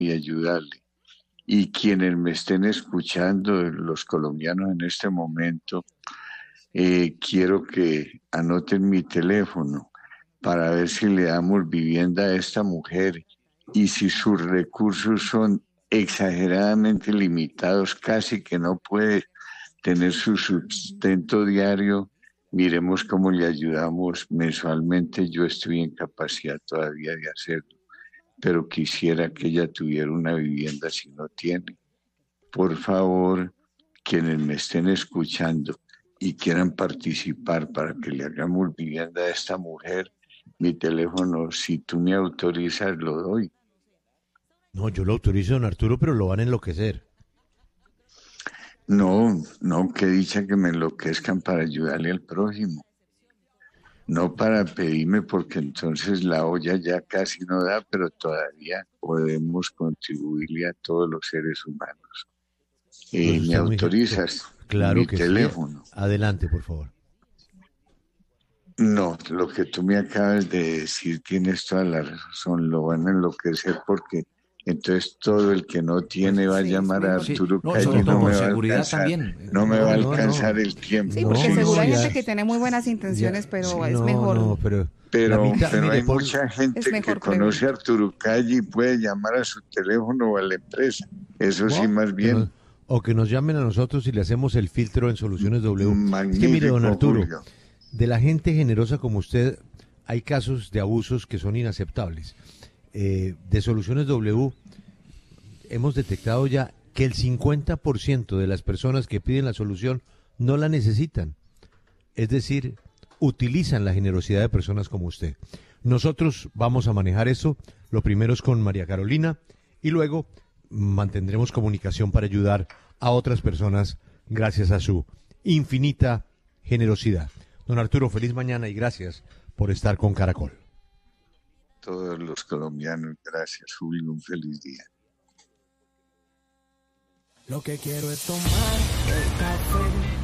y ayudarle. Y quienes me estén escuchando, los colombianos en este momento, quiero que anoten mi teléfono para ver si le damos vivienda a esta mujer y si sus recursos son exageradamente limitados, casi que no puede tener su sustento diario, miremos cómo le ayudamos mensualmente. Yo estoy en capacidad todavía de hacerlo, pero quisiera que ella tuviera una vivienda si no tiene. Por favor, quienes me estén escuchando y quieran participar para que le hagamos vivienda a esta mujer, mi teléfono, si tú me autorizas, lo doy. No, yo lo autorizo, don Arturo, pero lo van a enloquecer. No, no, que dicha que me enloquezcan para ayudarle al prójimo. No para pedirme, porque entonces la olla ya casi no da, pero todavía podemos contribuirle a todos los seres humanos. Pues ¿Me usted es muy gentil. autorizas Claro mi que sí. teléfono? Adelante, por favor. No, lo que tú me acabas de decir tienes toda la razón, lo van a enloquecer porque entonces todo el que no Pues tiene va a Sí, es llamar a mejor. sí, Arturo no, Calle sobre y todo no por me va a seguridad alcanzar, también. no me va a No, no, alcanzar no. el Sí, tiempo. porque No, Sí, seguro no, hay sí, gente ya. que tiene muy buenas Ya. intenciones, pero es No, mejor, no, pero la pero, mitad, pero hay mire, mucha es gente que mejor conoce a prevenir. Arturo Calle y puede llamar a su teléfono o a la empresa. Eso sí, ¿no? más Que nos, bien, o que nos llamen a nosotros y le hacemos el filtro en Soluciones W. Es que mire, don magnífico, Arturo, Julio. de la gente generosa como usted, hay casos de abusos que son inaceptables. De Soluciones W hemos detectado ya que el 50% de las personas que piden la solución no la necesitan. Es decir, utilizan la generosidad de personas como usted. Nosotros vamos a manejar eso. Lo primero es con María Carolina y luego mantendremos comunicación para ayudar a otras personas gracias a su infinita generosidad. Don Arturo, feliz mañana y gracias por estar con Caracol. Todos los colombianos, gracias, Julio, un feliz día. Lo que quiero es tomar el café